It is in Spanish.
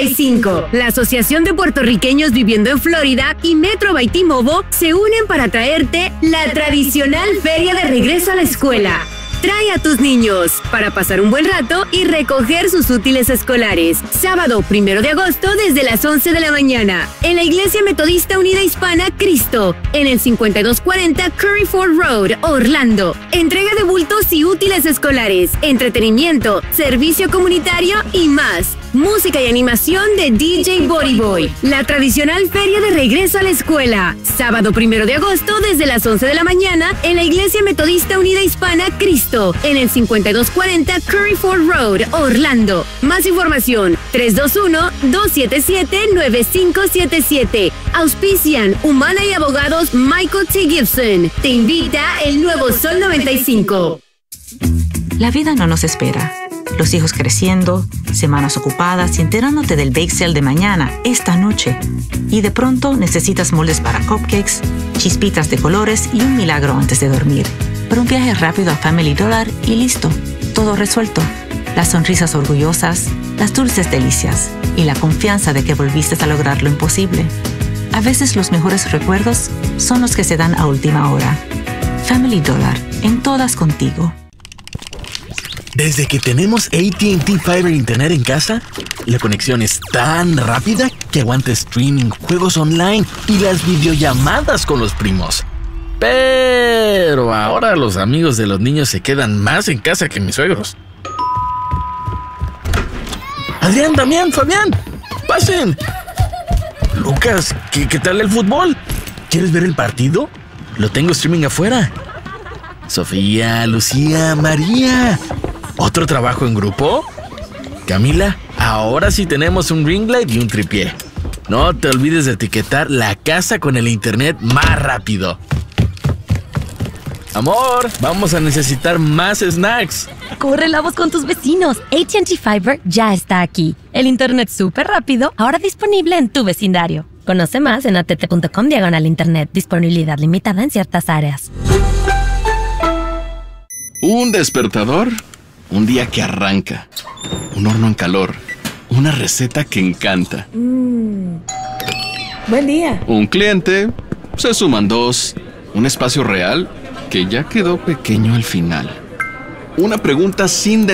95. La Asociación de Puertorriqueños Viviendo en Florida y Metro by T-Mobile se unen para traerte la tradicional feria de regreso a la escuela. Trae a tus niños para pasar un buen rato y recoger sus útiles escolares. Sábado 1 de agosto desde las 11 de la mañana. En la Iglesia Metodista Unida Hispana Cristo, en el 5240 Curry Ford Road, Orlando. Entrega de bultos y útiles escolares, entretenimiento, servicio comunitario y más. Música y animación de DJ Body Boy. La tradicional feria de regreso a la escuela. Sábado 1 de agosto desde las 11 de la mañana en la Iglesia Metodista Unida Hispana Cristo, en el 5240 Curry Ford Road, Orlando. Más información, 321-277-9577. Auspician Humana y Abogados Michael T. Gibson. Te invita el nuevo Sol 95. La vida no nos espera. Los hijos creciendo, semanas ocupadas y enterándote del bake sale de mañana, esta noche. Y de pronto necesitas moldes para cupcakes, chispitas de colores y un milagro antes de dormir. Pero un viaje rápido a Family Dollar y listo, todo resuelto. Las sonrisas orgullosas, las dulces delicias y la confianza de que volviste a lograr lo imposible. A veces los mejores recuerdos son los que se dan a última hora. Family Dollar, en todas contigo. Desde que tenemos AT&T Fiber Internet en casa, la conexión es tan rápida que aguanta streaming, juegos online y las videollamadas con los primos. Pero ahora los amigos de los niños se quedan más en casa que mis suegros. Adrián, Damián, Fabián, pasen. Lucas, ¿qué tal el fútbol? ¿Quieres ver el partido? Lo tengo streaming afuera. Sofía, Lucía, María. ¿Otro trabajo en grupo? Camila, ahora sí tenemos un ring light y un tripié. No te olvides de etiquetar la casa con el internet más rápido. Amor, vamos a necesitar más snacks. Corre la voz con tus vecinos. AT&T Fiber ya está aquí. El internet súper rápido, ahora disponible en tu vecindario. Conoce más en att.com/internet. Disponibilidad limitada en ciertas áreas. Un despertador, un día que arranca, un horno en calor, una receta que encanta. Buen día. Un cliente, se suman dos, un espacio real que ya quedó pequeño al final. Una pregunta sin